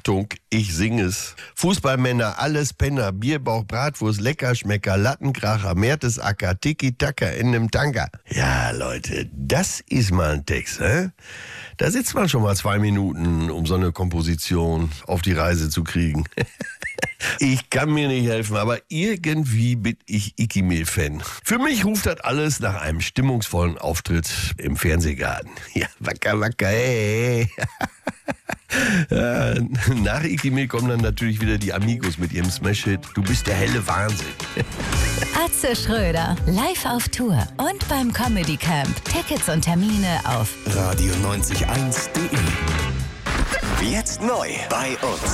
Achtung, ich sing es. Fußballmänner, alles Penner, Bierbauch, Bratwurst, Leckerschmecker, Lattenkracher, Mertesacker, Tiki-Taka in nem Tanker. Ja, Leute, das ist mal ein Text, hä? Da sitzt man schon mal 2 Minuten, um so eine Komposition auf die Reise zu kriegen. Ich kann mir nicht helfen, aber irgendwie bin ich Ikimil-Fan. Für mich ruft das alles nach einem stimmungsvollen Auftritt im Fernsehgarten. Ja, wacker, wacker, hey. Ja, nach Ikimil kommen dann natürlich wieder die Amigos mit ihrem Smash-Hit Du bist der helle Wahnsinn. Atze Schröder, live auf Tour und beim Comedy Camp. Tickets und Termine auf radio901.de. Jetzt neu bei uns.